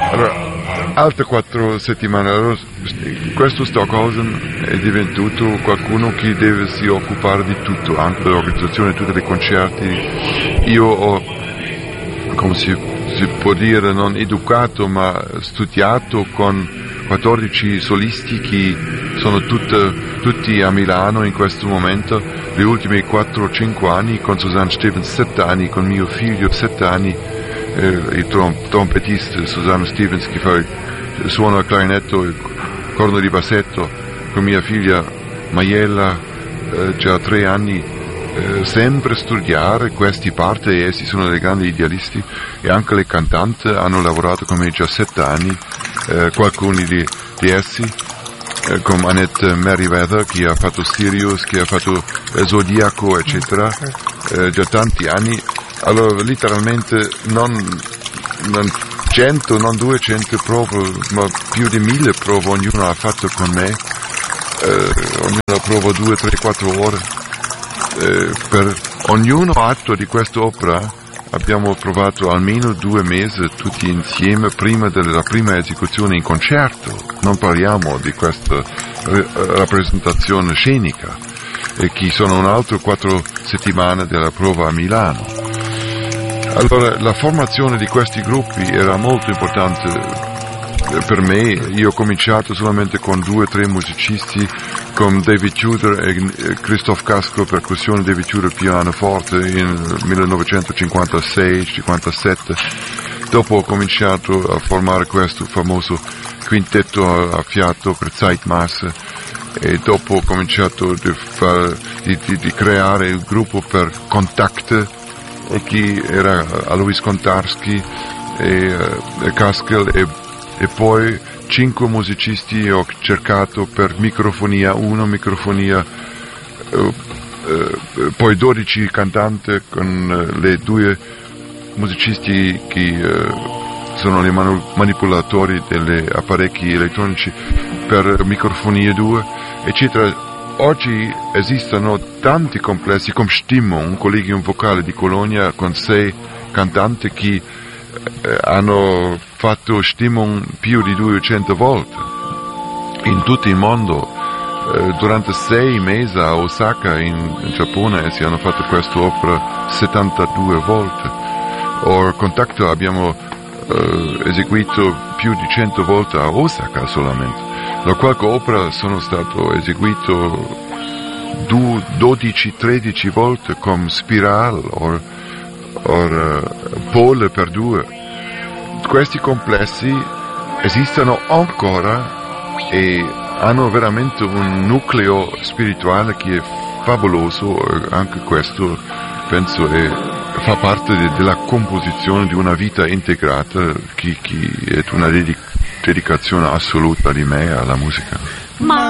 Allora, altre 4 settimane, allora, questo Stockhausen è divenuto qualcuno che deve si occupare di tutto, anche dell'organizzazione di tutti i concerti. Io ho, come si può dire, non educato ma studiato con 14 solisti che sono tutti a Milano in questo momento, gli ultimi 4 o 5 anni, con Susanne Stevens 7 anni, con mio figlio 7 anni, il trompettista Susanne Stevens che suona il clarinetto, il corno di bassetto, con mia figlia Maiella già 3 anni, sempre studiare queste parti, e essi sono dei grandi idealisti, e anche le cantanti hanno lavorato con me già 7 anni, qualcuno di essi, come Annette Merriweather che ha fatto Sirius, che ha fatto Zodiaco, eccetera, già tanti anni. Allora letteralmente non 100, non 200 prove, ma più di 1000 prove ognuno ha fatto con me, ognuno prova 2, 3, 4 ore. Per ognuno atto di quest'opera abbiamo provato almeno 2 mesi tutti insieme prima della prima esecuzione in concerto. Non parliamo di questa rappresentazione scenica, che sono un altro 4 settimane della prova a Milano. Allora, la formazione di questi gruppi era molto importante per me. Io ho cominciato solamente con 2 o 3 musicisti, con David Tudor e Christoph Casco, percussione, David Tudor pianoforte, in 1956-57. Dopo ho cominciato a formare questo famoso quintetto a fiato per Zeitmasse, e dopo ho cominciato di creare il gruppo per Kontakt, che era Alois Kontarski e Kaskel, e poi 5 musicisti ho cercato per microfonia 1, microfonia, poi 12 cantanti con le 2 musicisti che sono i manipolatori degli apparecchi elettronici per microfonia 2, eccetera. Oggi esistono tanti complessi come Stimmung, un collegium vocale di Colonia con 6 cantanti che hanno fatto Stimmung più di 200 volte in tutto il mondo. Durante 6 mesi a Osaka in Giappone si hanno fatto quest'opera 72 volte. Or Contacto abbiamo eseguito più di 100 volte a Osaka solamente. Da qualche opera sono stato eseguito 12-13 volte come Spiral o Pole per 2. Questi complessi esistono ancora e hanno veramente un nucleo spirituale che è favoloso. Anche questo penso fa parte della composizione di una vita integrata che è una dedicazione assoluta di me alla musica.